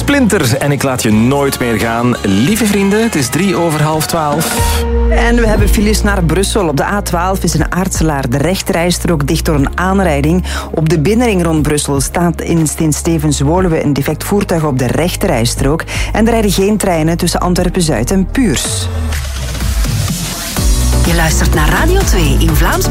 Splinter en ik laat je nooit meer gaan. Lieve vrienden, het is 11:03. En we hebben files naar Brussel. Op de A12 is in Aartselaar de rechterrijstrook dicht door een aanrijding. Op de binnenring rond Brussel staat in Sint-Stevens-Woluwe een defect voertuig op de rechterrijstrook. En er rijden geen treinen tussen Antwerpen-Zuid en Puurs. Je luistert naar Radio 2 in Vlaams